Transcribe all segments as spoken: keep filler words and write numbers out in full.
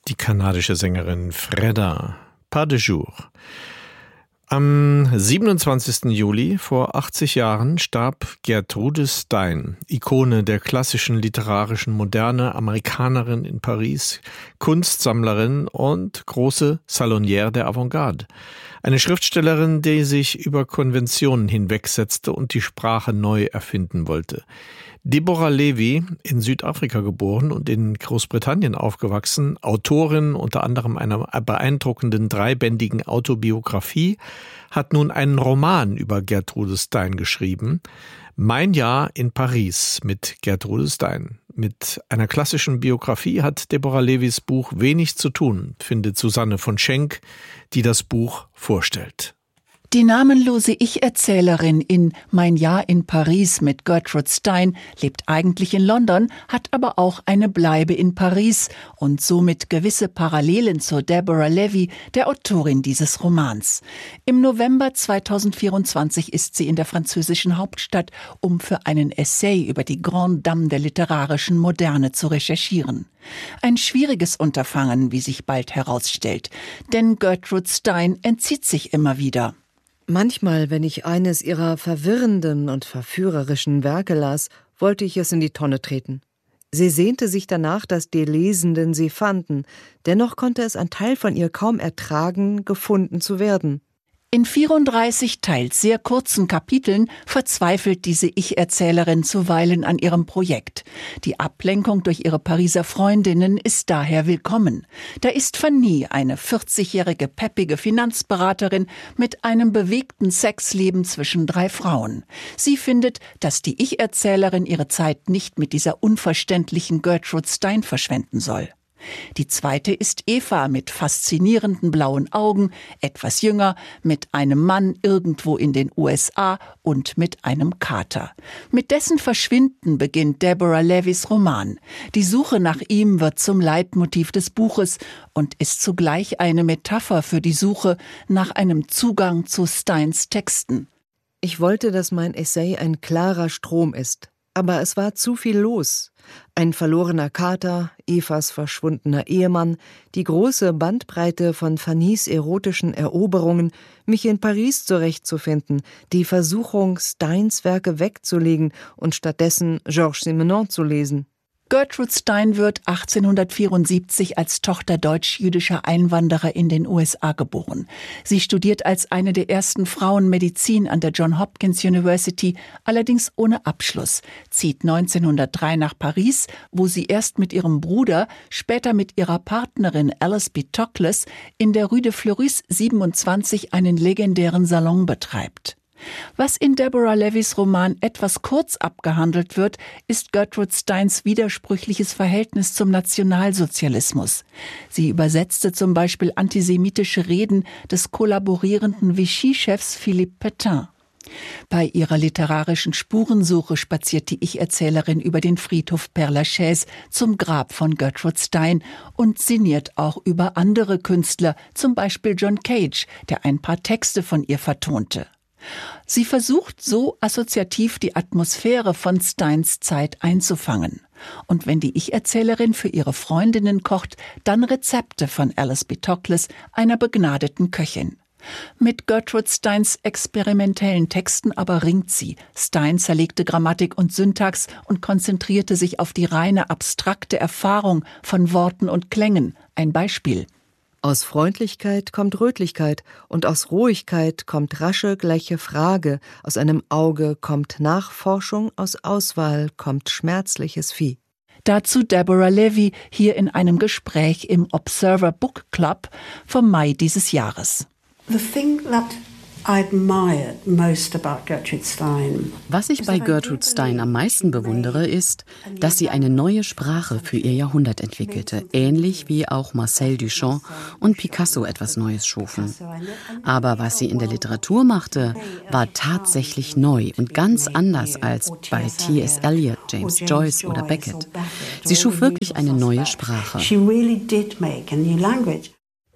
die kanadische Sängerin Freda, Pas de jour. Am siebenundzwanzigsten Juli vor achtzig Jahren starb Gertrude Stein, Ikone der klassischen literarischen Moderne, Amerikanerin in Paris, Kunstsammlerin und große Salonière der Avantgarde. Eine Schriftstellerin, die sich über Konventionen hinwegsetzte und die Sprache neu erfinden wollte. Deborah Levy, in Südafrika geboren und in Großbritannien aufgewachsen, Autorin unter anderem einer beeindruckenden dreibändigen Autobiografie, hat nun einen Roman über Gertrude Stein geschrieben. Mein Jahr in Paris mit Gertrude Stein. Mit einer klassischen Biografie hat Deborah Levys Buch wenig zu tun, findet Susanne von Schenk, die das Buch vorstellt. Die namenlose Ich-Erzählerin in Mein Jahr in Paris mit Gertrude Stein lebt eigentlich in London, hat aber auch eine Bleibe in Paris und somit gewisse Parallelen zur Deborah Levy, der Autorin dieses Romans. Im November zweitausendvierundzwanzig ist sie in der französischen Hauptstadt, um für einen Essay über die Grande Dame der literarischen Moderne zu recherchieren. Ein schwieriges Unterfangen, wie sich bald herausstellt, denn Gertrude Stein entzieht sich immer wieder. Manchmal, wenn ich eines ihrer verwirrenden und verführerischen Werke las, wollte ich es in die Tonne treten. Sie sehnte sich danach, dass die Lesenden sie fanden, dennoch konnte es ein Teil von ihr kaum ertragen, gefunden zu werden. In vierunddreißig teils sehr kurzen Kapiteln verzweifelt diese Ich-Erzählerin zuweilen an ihrem Projekt. Die Ablenkung durch ihre Pariser Freundinnen ist daher willkommen. Da ist Fanny, eine vierzigjährige peppige Finanzberaterin mit einem bewegten Sexleben zwischen drei Frauen. Sie findet, dass die Ich-Erzählerin ihre Zeit nicht mit dieser unverständlichen Gertrude Stein verschwenden soll. Die zweite ist Eva mit faszinierenden blauen Augen, etwas jünger, mit einem Mann irgendwo in den U S A und mit einem Kater. Mit dessen Verschwinden beginnt Deborah Levys Roman. Die Suche nach ihm wird zum Leitmotiv des Buches und ist zugleich eine Metapher für die Suche nach einem Zugang zu Steins Texten. Ich wollte, dass mein Essay ein klarer Strom ist. Aber es war zu viel los. Ein verlorener Kater, Evas verschwundener Ehemann, die große Bandbreite von Fannys erotischen Eroberungen, mich in Paris zurechtzufinden, die Versuchung, Steins Werke wegzulegen und stattdessen Georges Simenon zu lesen. Gertrude Stein wird achtzehnhundertvierundsiebzig als Tochter deutsch-jüdischer Einwanderer in den U S A geboren. Sie studiert als eine der ersten Frauen Medizin an der Johns Hopkins University, allerdings ohne Abschluss, zieht neunzehnhundertdrei nach Paris, wo sie erst mit ihrem Bruder, später mit ihrer Partnerin Alice B. Toklas in der Rue de Fleurus siebenundzwanzig einen legendären Salon betreibt. Was in Deborah Levys Roman etwas kurz abgehandelt wird, ist Gertrude Steins widersprüchliches Verhältnis zum Nationalsozialismus. Sie übersetzte zum Beispiel antisemitische Reden des kollaborierenden Vichy-Chefs Philippe Pétain. Bei ihrer literarischen Spurensuche spaziert die Ich-Erzählerin über den Friedhof Père-Lachaise zum Grab von Gertrude Stein und sinniert auch über andere Künstler, zum Beispiel John Cage, der ein paar Texte von ihr vertonte. Sie versucht so assoziativ die Atmosphäre von Steins Zeit einzufangen. Und wenn die Ich-Erzählerin für ihre Freundinnen kocht, dann Rezepte von Alice B. Toklas, einer begnadeten Köchin. Mit Gertrude Steins experimentellen Texten aber ringt sie. Stein zerlegte Grammatik und Syntax und konzentrierte sich auf die reine abstrakte Erfahrung von Worten und Klängen. Ein Beispiel: Aus Freundlichkeit kommt Rötlichkeit und aus Ruhigkeit kommt rasche, gleiche Frage. Aus einem Auge kommt Nachforschung, aus Auswahl kommt schmerzliches Vieh. Dazu Deborah Levy hier in einem Gespräch im Observer Book Club vom Mai dieses Jahres. The thing that I admired most about Gertrude Stein. Was ich bei Gertrude Stein am meisten bewundere, ist, dass sie eine neue Sprache für ihr Jahrhundert entwickelte, ähnlich wie auch Marcel Duchamp und Picasso etwas Neues schufen. Aber was sie in der Literatur machte, war tatsächlich neu und ganz anders als bei T S Eliot, James Joyce oder Beckett. Sie schuf wirklich eine neue Sprache. She really did make a new language.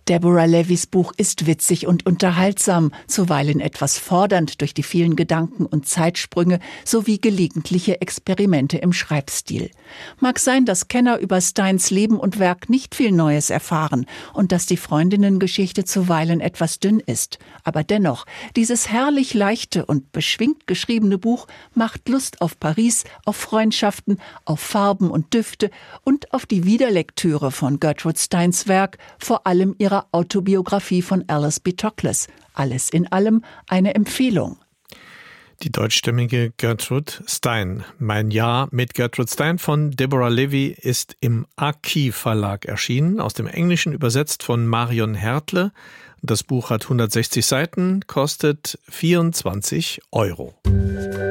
Deborah Levys Buch ist witzig und unterhaltsam, zuweilen etwas fordernd durch die vielen Gedanken und Zeitsprünge sowie gelegentliche Experimente im Schreibstil. Mag sein, dass Kenner über Steins Leben und Werk nicht viel Neues erfahren und dass die Freundinnengeschichte zuweilen etwas dünn ist. Aber dennoch, dieses herrlich leichte und beschwingt geschriebene Buch macht Lust auf Paris, auf Freundschaften, auf Farben und Düfte und auf die Wiederlektüre von Gertrude Steins Werk, vor allem ihrer Autobiografie von Alice B. Toklas. Alles in allem eine Empfehlung. Die deutschstämmige Gertrude Stein. Mein Jahr mit Gertrude Stein von Deborah Levy ist im Aki Verlag erschienen, aus dem Englischen übersetzt von Marion Hertle. Das Buch hat hundertsechzig Seiten, kostet vierundzwanzig Euro.